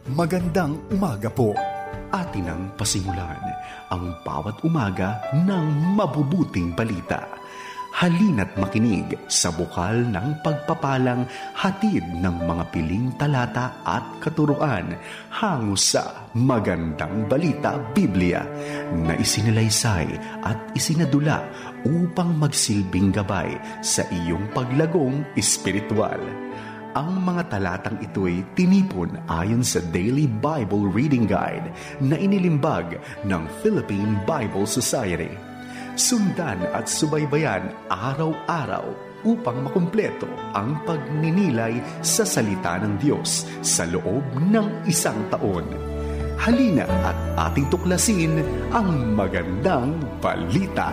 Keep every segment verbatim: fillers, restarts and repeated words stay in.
Magandang umaga po. Atin ang pasimulan ang bawat umaga ng mabubuting balita. Halina't makinig sa bukal ng pagpapalang hatid ng mga piling talata at katuruan hango sa Magandang Balita Biblia na isinalaysay at isinadula upang magsilbing gabay sa iyong paglagong espiritual. Ang mga talatang ito'y tinipon ayon sa Daily Bible Reading Guide na inilimbag ng Philippine Bible Society. Sundan at subaybayan araw-araw upang makumpleto ang pagninilay sa salita ng Diyos sa loob ng isang taon. Halina at ating tuklasin ang magandang balita.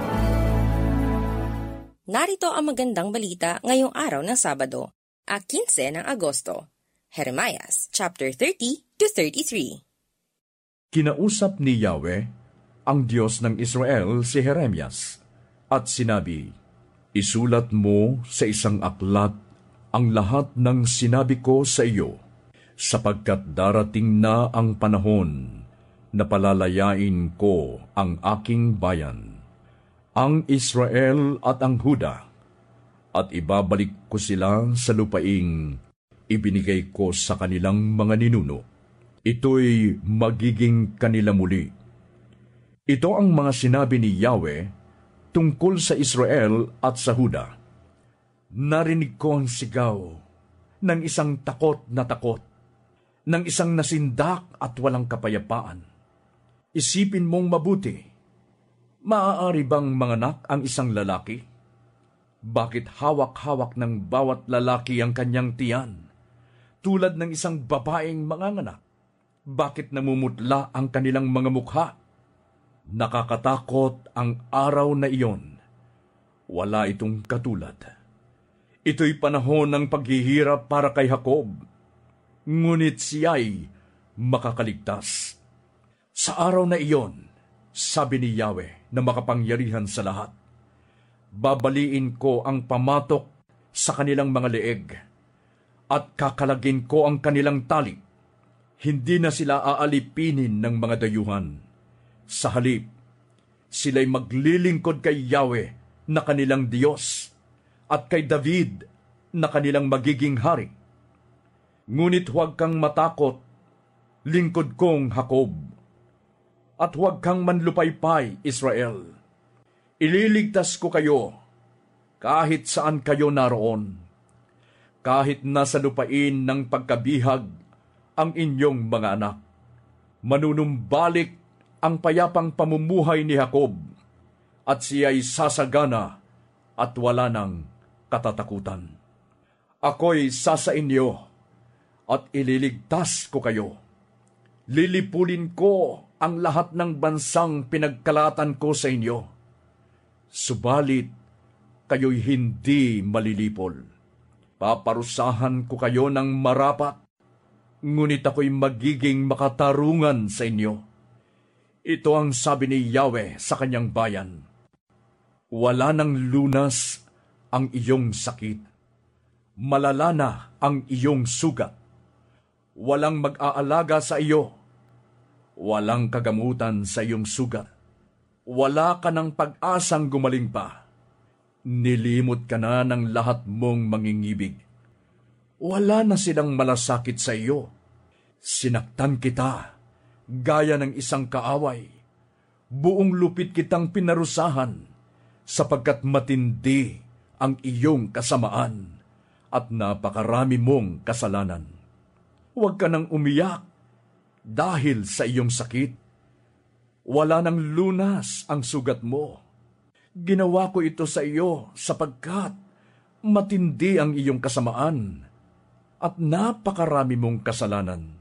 Narito ang magandang balita ngayong araw ng Sabado, a quince ng Agosto. Jeremias chapter thirty to thirty-three. Kinausap ni Yahweh ang Diyos ng Israel si Jeremias at sinabi, "Isulat mo sa isang aklat ang lahat ng sinabi ko sa iyo, sapagkat darating na ang panahon na palalayain ko ang aking bayan, ang Israel at ang Huda, at ibabalik ko sila sa lupaing ibinigay ko sa kanilang mga ninuno. Ito'y magiging kanila muli." Ito ang mga sinabi ni Yahweh tungkol sa Israel at sa Huda. Narinig ko ang sigaw ng isang takot na takot, ng isang nasindak at walang kapayapaan. Isipin mong mabuti, maaari bang manganak ang isang lalaki? Bakit hawak-hawak ng bawat lalaki ang kanyang tiyan, tulad ng isang babaeng manganganak? Bakit namumutla ang kanilang mga mukha? Nakakatakot ang araw na iyon. Wala itong katulad. Ito'y panahon ng paghihirap para kay Jacob, ngunit siya'y makakaligtas. Sa araw na iyon, sabi ni Yahweh na makapangyarihan sa lahat, babaliin ko ang pamatok sa kanilang mga leeg at kakalagin ko ang kanilang tali. Hindi na sila aalipinin ng mga dayuhan. Sa halip, sila'y maglilingkod kay Yahweh na kanilang Diyos at kay David na kanilang magiging hari. Ngunit huwag kang matakot, lingkod kong Jacob, at huwag kang manlupaypay, Israel. Ililigtas ko kayo kahit saan kayo naroon, kahit nasa lupain ng pagkabihag ang inyong mga anak. Manunumbalik ang payapang pamumuhay ni Jacob, at siya'y sasagana at wala ng katatakutan. Ako'y sasa inyo at ililigtas ko kayo. Lilipulin ko ang lahat ng bansang pinagkalatan ko sa inyo. Subalit, kayo'y hindi malilipol. Paparusahan ko kayo ng marapat, ngunit ako'y magiging makatarungan sa inyo. Ito ang sabi ni Yahweh sa kanyang bayan, wala ng lunas ang iyong sakit. Malala na ang iyong sugat. Walang mag-aalaga sa iyo. Walang kagamutan sa iyong sugat. Wala ka ng pag-asang gumaling pa. Nilimot ka na ng lahat mong mangingibig. Wala na silang malasakit sa iyo. Sinaktan kita gaya ng isang kaaway. Buong lupit kitang pinarusahan, sapagkat matindi ang iyong kasamaan at napakarami mong kasalanan. Huwag ka nang umiyak dahil sa iyong sakit. Wala nang lunas ang sugat mo. Ginawa ko ito sa iyo sapagkat matindi ang iyong kasamaan at napakarami mong kasalanan.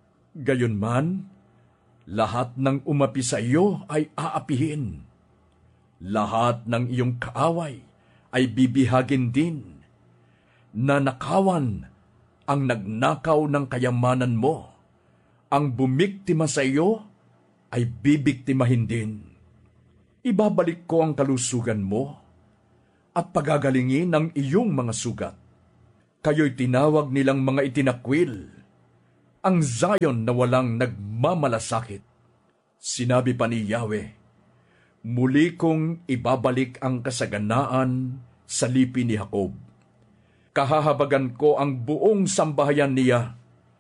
Gayunman, lahat ng umapi sa iyo ay aapihin. Lahat ng iyong kaaway ay bibihagin din. Nanakawan ang nagnakaw ng kayamanan mo. Ang bumiktima sa iyo ay bibiktimahin din. Ibabalik ko ang kalusugan mo at pagagalingin ang iyong mga sugat. Kayo'y tinawag nilang mga itinakwil. ang Zion na walang nagmamalasakit. Sinabi pa ni Yahweh, muli kong ibabalik ang kasaganaan sa lipi ni Jacob. Kahahabagan ko ang buong sambahayan niya.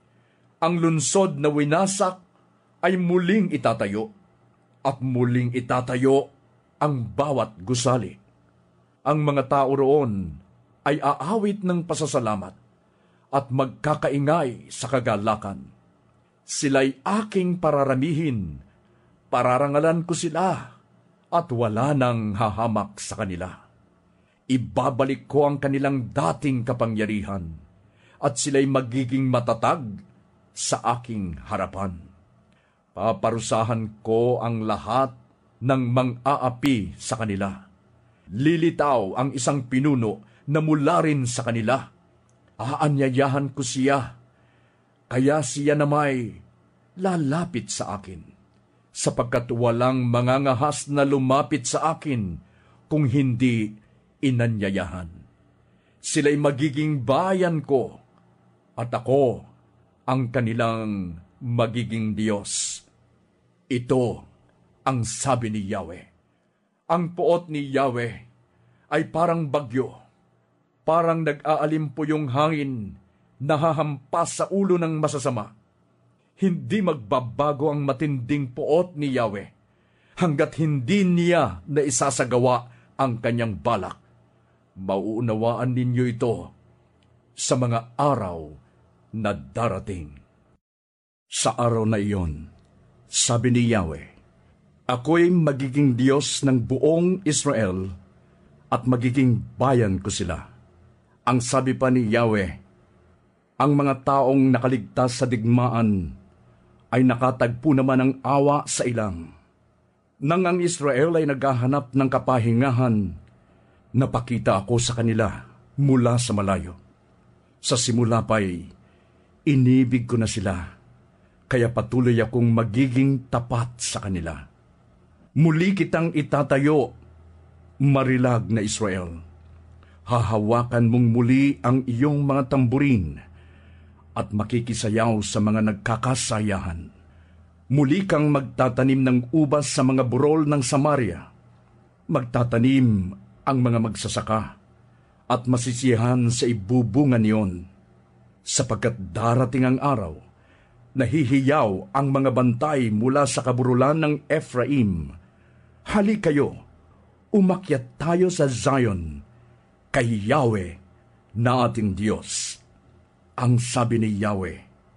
Ang lunsod na winasak ay muling itatayo, at muling itatayo ang bawat gusali. Ang mga tao roon ay aawit ng pasasalamat at magkakaingay sa kagalakan. Sila'y aking pararamihin, pararangalan ko sila, at wala nang hahamak sa kanila. Ibabalik ko ang kanilang dating kapangyarihan, at sila'y magiging matatag sa aking harapan. Paparusahan ko ang lahat ng mang-aapi sa kanila. Lilitaw ang isang pinuno na mula rin sa kanila. Aanyayahan ko siya, kaya siya namay lalapit sa akin, sapagkat walang mangangahas na lumapit sa akin kung hindi inanyayahan. Sila'y magiging bayan ko, at ako ang kanilang magiging Diyos. Ito ang sabi ni Yahweh. Ang puot ni Yahweh ay parang bagyo, parang nag-aalimpo yung hangin na hahampas sa ulo ng masasama. Hindi magbabago ang matinding puot ni Yahweh hanggat hindi niya na isasagawa ang kanyang balak. Mauunawaan ninyo ito sa mga araw na darating. Sa araw na iyon, sabi ni Yahweh, ako'y magiging Diyos ng buong Israel at magiging bayan ko sila. Ang sabi pa ni Yahweh, ang mga taong nakaligtas sa digmaan ay nakatagpo naman ng awa sa ilang. Nang ang Israel ay naghahanap ng kapahingahan, napakita ako sa kanila mula sa malayo. Sa simula pa'y inibig ko na sila, kaya patuloy akong magiging tapat sa kanila. Muli kitang itatayo, marilag na Israel. Hahawakan mong muli ang iyong mga tamburin at makikisayaw sa mga nagkakasayahan. Muli kang magtatanim ng ubas sa mga burol ng Samaria. Magtatanim ang mga magsasaka at masisiyahan sa ibubungan niyon, sapagkat darating ang araw, nahihiyaw ang mga bantay mula sa kaburulan ng Ephraim. Hali kayo, umakyat tayo sa Zion, kay Yahweh na ating Diyos. Ang sabi ni Yahweh,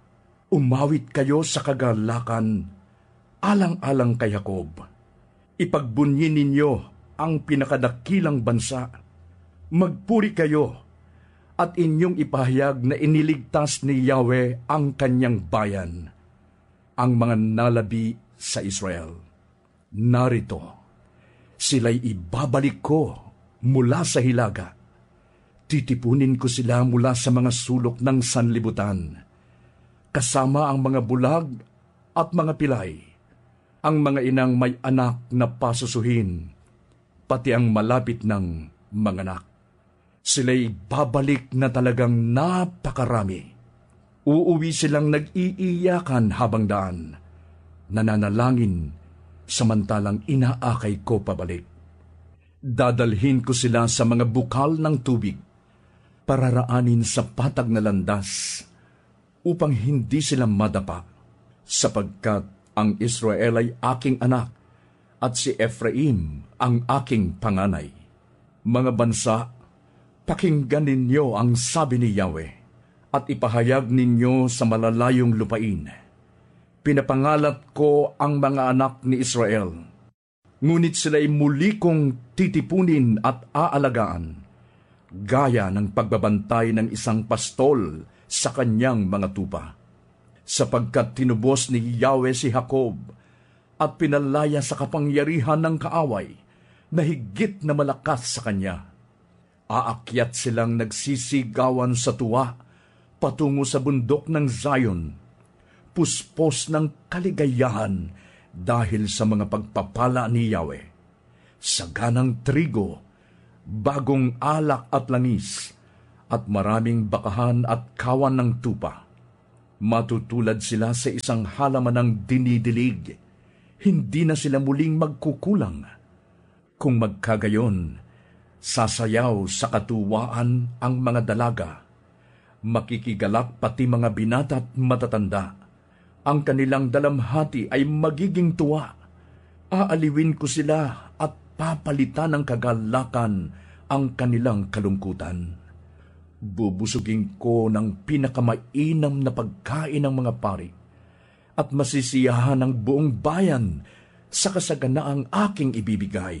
umawit kayo sa kagalakan, alang-alang kay Jacob. Ipagbunyin ninyo ang pinakadakilang bansa. Magpuri kayo at inyong ipahayag na iniligtas ni Yahweh ang kanyang bayan, ang mga nalabi sa Israel. Narito, sila'y ibabalik ko mula sa hilaga. Titipunin ko sila mula sa mga sulok ng sanlibutan, kasama ang mga bulag at mga pilay, ang mga inang may anak na pasusuhin, pati ang malapit ng mga anak. Sila'y babalik na talagang napakarami. Uuwi silang nag-iiyakan habang daan, nananalangin samantalang inaakay ko pabalik. Dadalhin ko sila sa mga bukal ng tubig, pararaanin sa patag na landas, upang hindi sila madapa, sapagkat ang Israel ay aking anak, at si Ephraim ang aking panganay. Mga bansa, pakinggan ninyo ang sabi ni Yahweh, at ipahayag ninyo sa malalayong lupain. Pinapangalat ko ang mga anak ni Israel, ngunit sila'y muli kong titipunin at aalagaan, gaya ng pagbabantay ng isang pastol sa kanyang mga tupa. Sapagkat tinubos ni Yahweh si Jacob at pinalaya sa kapangyarihan ng kaaway na higit na malakas sa kanya. Aakyat silang nagsisigawan sa tuwa patungo sa bundok ng Zion, puspos ng kaligayahan dahil sa mga pagpapala ni Yahweh. Saganang trigo, bagong alak at langis, at maraming bakahan at kawan ng tupa. Matutulad sila sa isang halaman ng dinidilig. Hindi na sila muling magkukulang. Kung magkagayon, sasayaw sa katuwaan ang mga dalaga. Makikigalak pati mga binata at matatanda. Ang kanilang dalamhati ay magiging tuwa. Aaliwin ko sila at papalitan ng kagalakan ang kanilang kalungkutan. Bubusugin ko ng pinakamainam na pagkain ng mga pari at masisiyahan ng buong bayan sa kasaganaang aking ibibigay.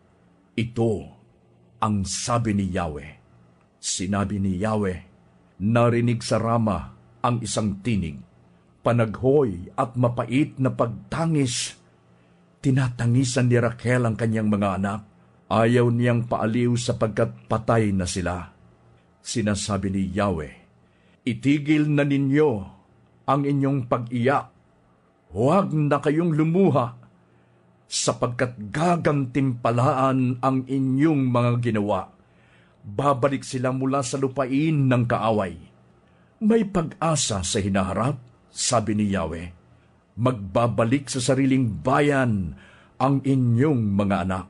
Ito ang sabi ni Yahweh. Sinabi ni Yahweh, narinig sa Rama ang isang tinig, panaghoy at mapait na pagtangis. Tinatangisan ni Raquel ang kanyang mga anak. Ayaw niyang paaliw sapagkat patay na sila. Sinasabi ni Yahweh, itigil na ninyo ang inyong pag-iyak. Huwag na kayong lumuha, sapagkat gagantimpalaan ang inyong mga ginawa. Babalik sila mula sa lupain ng kaaway. May pag-asa sa hinaharap, sabi ni Yahweh. Magbabalik sa sariling bayan ang inyong mga anak.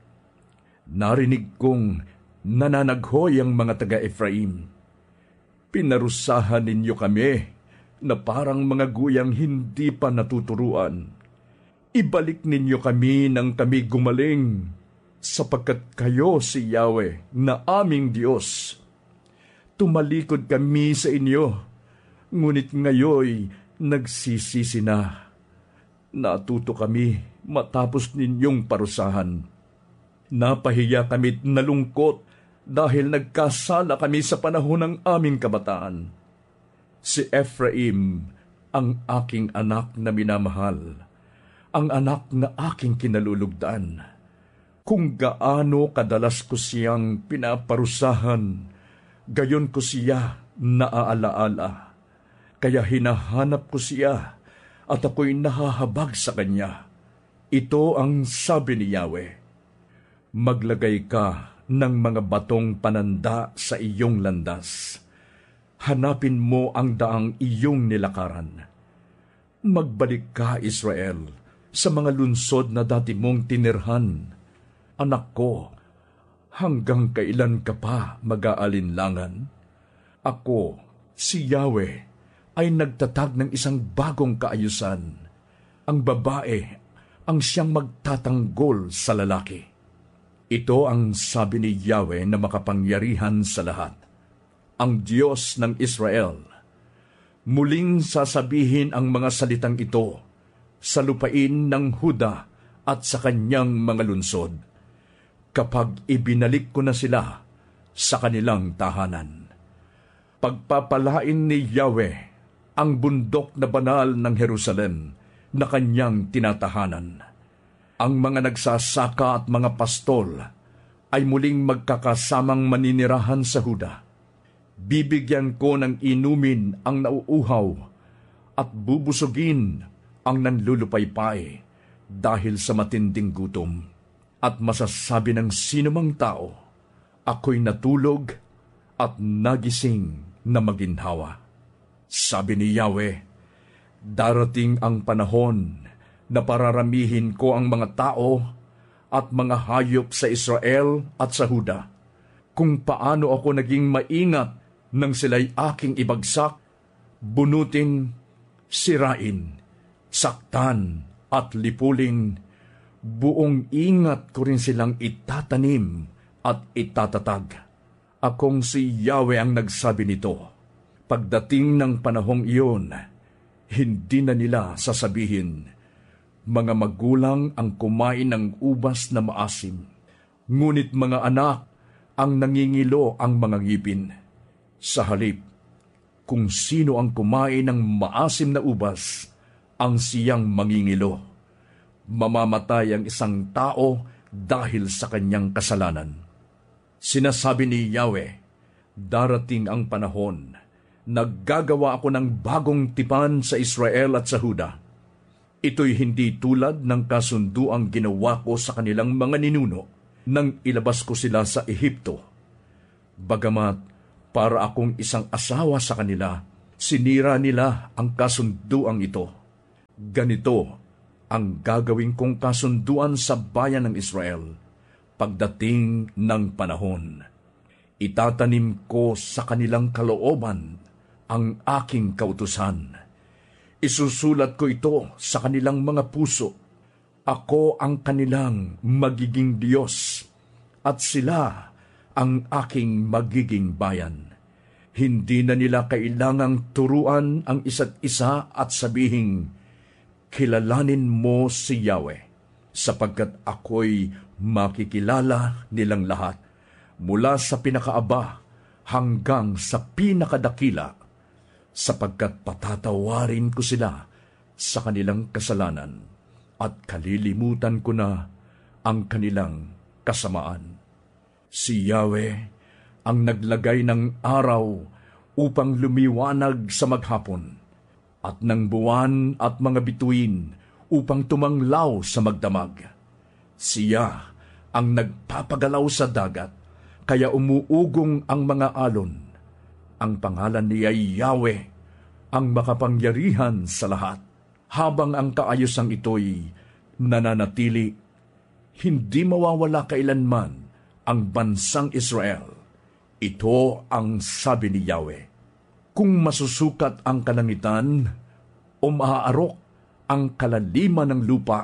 Narinig kong nananaghoy ang mga taga-Efraim. Pinarusahan ninyo kami na parang mga guyang hindi pa natuturuan. Ibalik ninyo kami nang kami gumaling, sapagkat kayo si Yahweh na aming Diyos. Tumalikod kami sa inyo, ngunit ngayoy nagsisisi na. Natuto kami matapos ninyong parusahan. Napahiya kami't nalungkot dahil nagkasala kami sa panahon ng aming kabataan. Si Ephraim ang aking anak na minamahal, ang anak na aking kinalulugdan. Kung gaano kadalas ko siyang pinaparusahan, gayon ko siya naaalaala. Kaya hinahanap ko siya at ako'y nahahabag sa kanya. Ito ang sabi ni Yahweh. Maglagay ka ng mga batong pananda sa iyong landas. Hanapin mo ang daang iyong nilakaran. Magbalik ka, Israel, sa mga lunsod na dati mong tinirhan. Anak ko, hanggang kailan ka pa mag-aalinlangan? Ako, si Yahweh, ay nagtatag ng isang bagong kaayusan. Ang babae ang siyang magtatanggol sa lalaki. Ito ang sabi ni Yahweh na makapangyarihan sa lahat, ang Diyos ng Israel. Muling sasabihin ang mga salitang ito sa lupain ng Huda at sa kanyang mga lunsod, kapag ibinalik ko na sila sa kanilang tahanan. Pagpapalain ni Yahweh ang bundok na banal ng Jerusalem na kanyang tinatahanan. Ang mga nagsasaka at mga pastol ay muling magkakasamang maninirahan sa Huda. Bibigyan ko ng inumin ang nauuhaw at bubusugin ang nanlulupaypay dahil sa matinding gutom. At masasabi ng sinumang tao, ako'y natulog at nagising na maginhawa. Sabi ni Yahweh, darating ang panahon na pararamihin ko ang mga tao at mga hayop sa Israel at sa Huda, kung paano ako naging maingat nang sila'y aking ibagsak, bunutin, sirain, saktan at lipuling. Buong ingat ko rin silang itatanim at itatatag. Akong si Yahweh ang nagsabi nito. Pagdating ng panahong iyon, hindi na nila sasabihin, mga magulang ang kumain ng ubas na maasim, ngunit mga anak ang nangingilo ang mga ngipin. Sa halip, kung sino ang kumain ng maasim na ubas, ang siyang mangingilo. Mamamatay ang isang tao dahil sa kanyang kasalanan. Sinasabi ni Yahweh, darating ang panahon, naggagawa ako ng bagong tipan sa Israel at sa Huda. Ito'y hindi tulad ng kasunduang ginawa ko sa kanilang mga ninuno nang ilabas ko sila sa Ehipto. Bagamat para akong isang asawa sa kanila, Sinira nila ang kasunduang ito. Ganito ang gagawin kong kasunduan sa bayan ng Israel pagdating ng panahon. Itatanim ko sa kanilang kalooban ang aking kautusan. Isusulat ko ito sa kanilang mga puso. Ako ang kanilang magiging Diyos, at sila ang aking magiging bayan. Hindi na nila kailangang turuan ang isa't isa at sabihing, kilalanin mo si Yahweh, sapagkat ako'y makikilala nilang lahat, mula sa pinakaaba hanggang sa pinakadakila, sapagkat patatawarin ko sila sa kanilang kasalanan at kalilimutan ko na ang kanilang kasamaan. Si Yahweh ang naglagay ng araw upang lumiwanag sa maghapon, at ng buwan at mga bituin upang tumanglaw sa magdamag. Siya ang nagpapagalaw sa dagat, kaya umuugong ang mga alon. Ang pangalan niya ay Yahweh, ang makapangyarihan sa lahat. Habang ang kaayusan ito'y nananatili, hindi mawawala kailanman ang bansang Israel. Ito ang sabi ni Yahweh. Kung masusukat ang kalangitan o maaarok ang kalaliman ng lupa,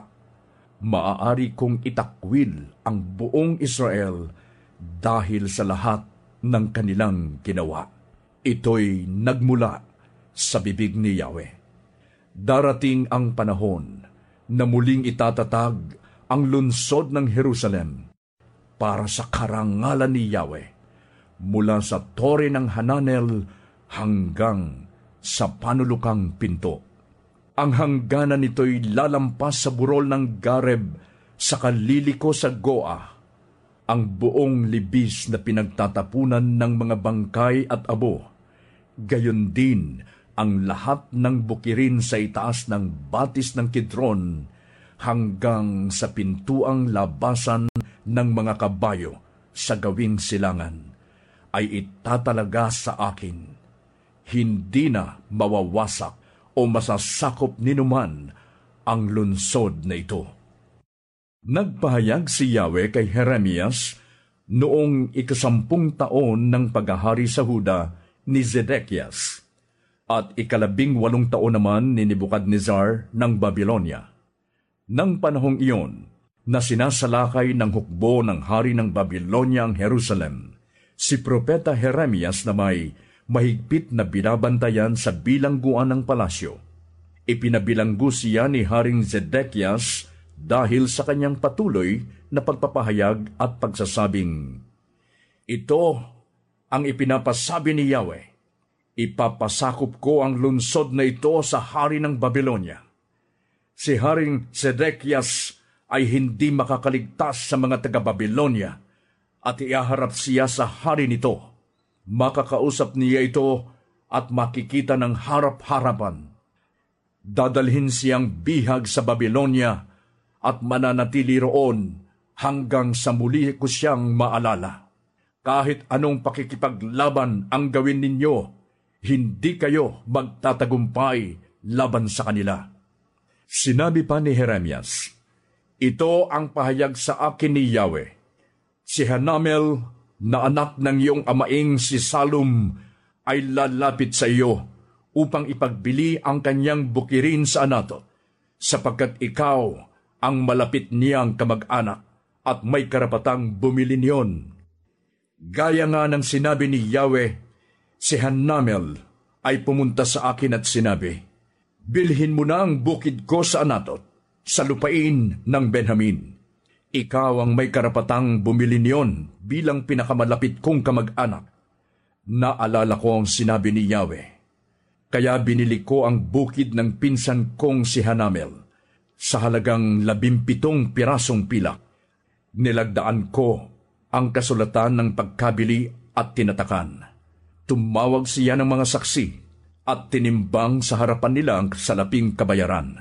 maaari kong itakwil ang buong Israel dahil sa lahat ng kanilang ginawa. Ito'y nagmula sa bibig ni Yahweh. Darating ang panahon na muling itatatag ang lungsod ng Jerusalem para sa karangalan ni Yahweh, mula sa tore ng Hananel hanggang sa panulukang pinto. Ang hangganan nito'y lalampas sa burol ng Gareb sa kaliliko sa Goa. Ang buong libis na pinagtatapunan ng mga bangkay at abo, gayon din ang lahat ng bukirin sa itaas ng batis ng Kidron hanggang sa pintuang labasan ng mga kabayo sa gawing silangan, ay itatalaga sa akin. Hindi na mawawasak o masasakop ninuman ang lungsod na ito. Nagpahayag si Yahweh kay Jeremias noong ikasampung taon ng paghahari sa Huda ni Zedekias, at ikalabing walong taon naman ni Nebukadnezar ng Babylonia. Nang panahong iyon, na sinasalakay ng hukbo ng hari ng Babylonia ang Jerusalem, si Propeta Jeremias na may mahigpit na binabantayan sa bilangguan ng palasyo. Ipinabilanggo siya ni Haring Zedekias dahil sa kanyang patuloy na pagpapahayag at pagsasabing, ito ang ipinapasabi ni Yahweh, ipapasakop ko ang lungsod na ito sa hari ng Babylonia. Si Haring Zedekias ay hindi makakaligtas sa mga taga-Babylonia, at iaharap siya sa hari nito. Makakausap niya ito at makikita ng harap-harapan. Dadalhin siyang bihag sa Babylonia at mananatili roon hanggang sa muli ko siyang maalala. Kahit anong pakikipaglaban ang gawin ninyo, hindi kayo magtatagumpay laban sa kanila. Sinabi pa ni Jeremias, ito ang pahayag sa akin ni Yahweh. Si Hanamel na anak ng iyong amaing si Salum ay lalapit sa iyo upang ipagbili ang kanyang bukirin sa Anatot, sapagkat ikaw ang malapit niyang kamag-anak at may karapatang bumili niyon. Gaya nga ng sinabi ni Yahweh, si Hanamel ay pumunta sa akin at sinabi, bilhin mo na ang bukid ko sa Anatot, sa lupain ng Benjamin. Ikaw ang may karapatang bumili niyon bilang pinakamalapit kong kamag-anak. Naalala ko ang sinabi ni Yahweh. Kaya binili ko ang bukid ng pinsan kong si Hanamel sa halagang labimpitong pirasong pilak. Nilagdaan ko ang kasulatan ng pagkabili at tinatakan. Tumawag siya ng mga saksi at tinimbang sa harapan nila ang salaping kabayaran.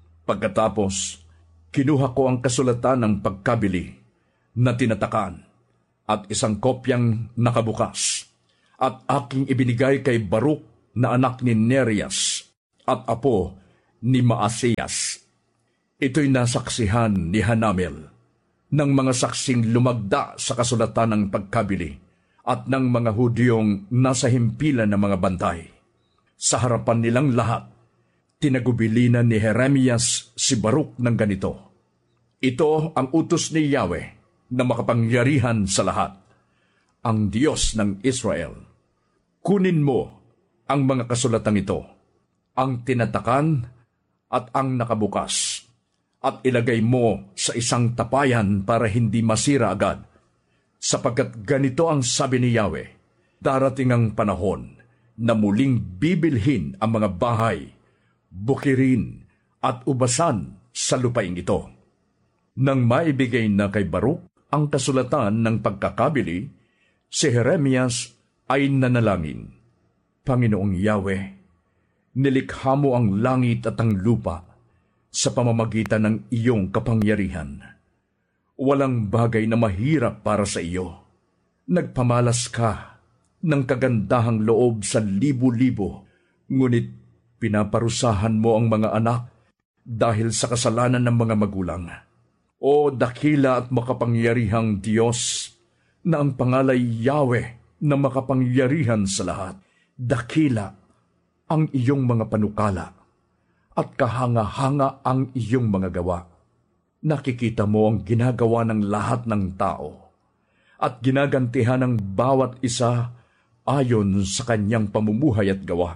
Pagkatapos, kinuha ko ang kasulatan ng pagkabili na tinatakan at isang kopyang nakabukas, at aking ibinigay kay Baruk na anak ni Nerias at apo ni Maasiyas. Ito'y nasaksihan ni Hanamel ng mga saksing lumagda sa kasulatan ng pagkabili at ng mga Hudyong nasa himpilan ng mga bantay. Sa harapan nilang lahat, tinagubilinan ni Jeremias si Baruk ng ganito, "Ito ang utos ni Yahweh na makapangyarihan sa lahat, ang Diyos ng Israel. Kunin mo ang mga kasulatang ito, ang tinatakan at ang nakabukas, at ilagay mo sa isang tapayan para hindi masira agad, sapagkat ganito ang sabi ni Yahweh, darating ang panahon na muling bibilhin ang mga bahay, bukirin at ubasan sa lupaing ito." Nang maibigay na kay Baruk ang kasulatan ng pagkakabili, si Jeremias ay nanalangin, "Panginoong Yahweh, nilikha mo ang langit at ang lupa sa pamamagitan ng iyong kapangyarihan. Walang bagay na mahirap para sa iyo. Nagpamalas ka ng kagandahang loob sa libo-libo, ngunit pinaparusahan mo ang mga anak dahil sa kasalanan ng mga magulang. O dakila at makapangyarihang Diyos, na ang pangalay Yahweh na makapangyarihan sa lahat, dakila ang iyong mga panukala at kahanga-hanga ang iyong mga gawa. Nakikita mo ang ginagawa ng lahat ng tao at ginagantihan ng bawat isa ayon sa kanyang pamumuhay at gawa.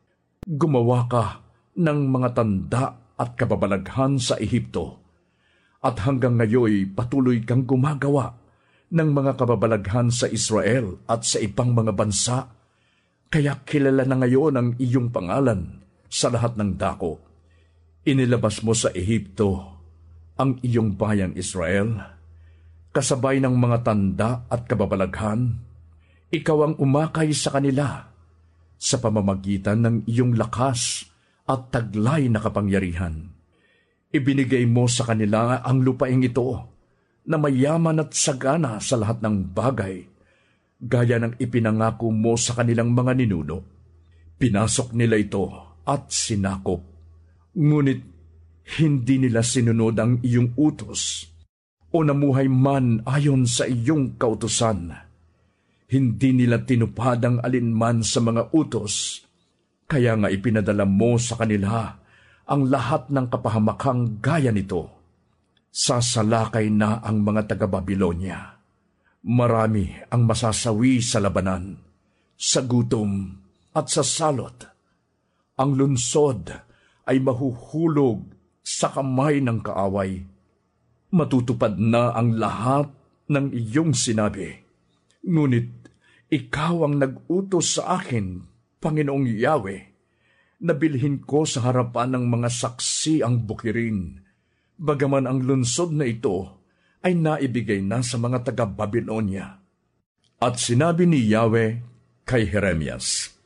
Gumawa ka ng mga tanda at kababalaghan sa Ehipto, at hanggang ngayon patuloy kang gumagawa ng mga kababalaghan sa Israel at sa ibang mga bansa. Kaya kilala na ngayon ang iyong pangalan sa lahat ng dako. Inilabas mo sa Ehipto ang iyong bayang Israel, kasabay ng mga tanda at kababalaghan. Ikaw ang umakay sa kanila sa pamamagitan ng iyong lakas at taglay na kapangyarihan. Ibinigay mo sa kanila ang lupaing ito na mayaman at sagana sa lahat ng bagay, gaya ng ipinangako mo sa kanilang mga ninuno. Pinasok nila ito at sinakop, ngunit hindi nila sinunod ang iyong utos o namuhay man ayon sa iyong kautusan. Hindi nila tinupad ang alinman sa mga utos, kaya nga ipinadala mo sa kanila ang lahat ng kapahamakang gaya nito. Sasalakay na ang mga taga-Babilonya. Marami ang masasawi sa labanan, sa gutom at sa salot. Ang lunsod ay mahuhulog sa kamay ng kaaway. Matutupad na ang lahat ng iyong sinabi. Ngunit ikaw ang nag-utos sa akin, Panginoong Yahweh, nabilhin ko sa harapan ng mga saksi ang bukirin, bagaman ang lunsod na ito ay naibigay na sa mga taga-Babilonya. At sinabi ni Yahweh kay Jeremias,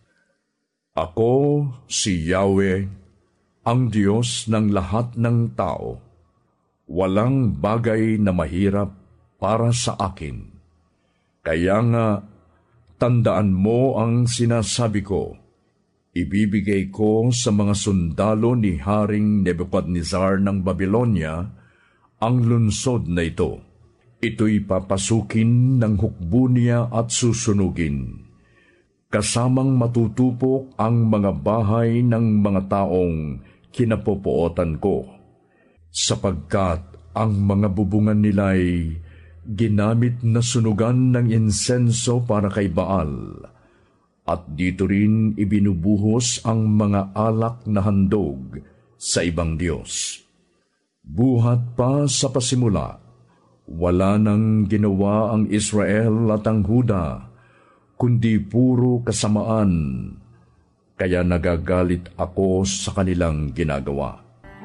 "Ako si Yahweh, ang Diyos ng lahat ng tao. Walang bagay na mahirap para sa akin. Kaya nga, tandaan mo ang sinasabi ko. Ibibigay ko sa mga sundalo ni Haring Nebuchadnezzar ng Babilonya ang lunsod na ito. Ito'y papasukin ng hukbo niya at susunugin. Kasamang matutupok ang mga bahay ng mga taong kinapopootan ko, sapagkat ang mga bubungan nila'y ginamit na sunugan ng insenso para kay Baal, at dito rin ibinubuhos ang mga alak na handog sa ibang Diyos. Buhat pa sa pasimula, wala nang ginawa ang Israel at ang Huda, kundi puro kasamaan, kaya nagagalit ako sa kanilang ginagawa."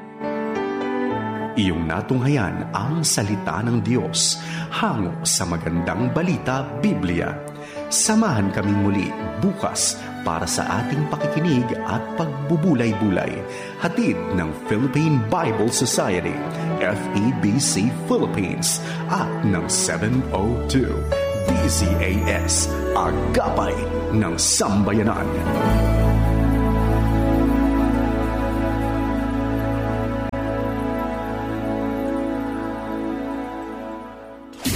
Iyong natunghayan ang salita ng Diyos hango sa Magandang Balita Biblia. Samahan kaming muli bukas para sa ating pakikinig at pagbubulay-bulay. Hatid ng Philippine Bible Society, F E B C Philippines, at ng seven oh two D Z A S, Agapay ng Sambayanan.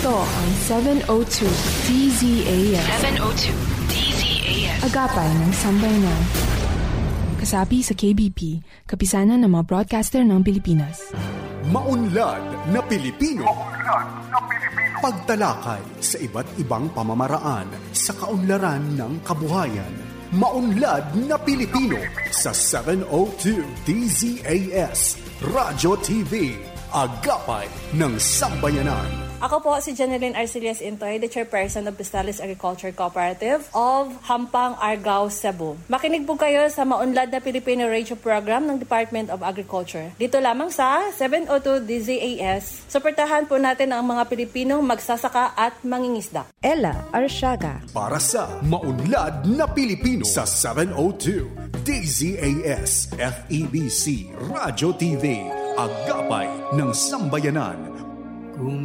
Ito ang seven oh two D Z A S. seven oh two D Z A S. Agapay ng Sambayanan. Kasapi sa K B P, kapisanan ng mga broadcaster ng Pilipinas. Maunlad na Pilipino. Maunlad na Pilipino. Pagtalakay sa iba't ibang pamamaraan sa kaunlaran ng kabuhayan. Maunlad na Pilipino sa seven oh two D Z A S Radyo T V. Agapay ng Sambayanan. Ako po si Janeline Arcelias Intoy, the chairperson of Pistalis Agriculture Cooperative of Hampang, Argao, Cebu. Makinig po kayo sa Maunlad na Pilipino Radio Program ng Department of Agriculture. Dito lamang sa seven oh two D Z A S. Suportahan po natin ang mga Pilipinong magsasaka at mangingisda. Ella Arsiaga. Para sa Maunlad na Pilipino sa seven oh two D Z A S F E B C Radyo T V. Agapay ng Sambayanan.